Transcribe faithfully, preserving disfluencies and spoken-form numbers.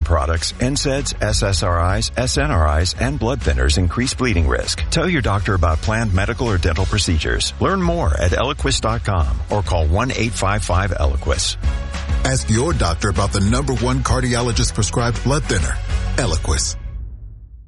products, N SAIDs, S S R Is, S N R Is, and blood thinners increase bleeding risk. Tell your doctor about planned medical or dental procedures. Learn more at Eliquis dot com or call one eight five five Eliquis. Ask your doctor about the number one cardiologist prescribed blood thinner, Eliquis.